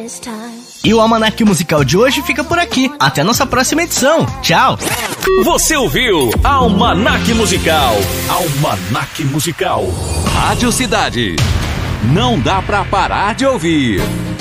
E o Almanac Musical de hoje fica por aqui. Até nossa próxima edição. Tchau! Você ouviu Almanac Musical. Almanac Musical. Rádio Cidade. Não dá pra parar de ouvir.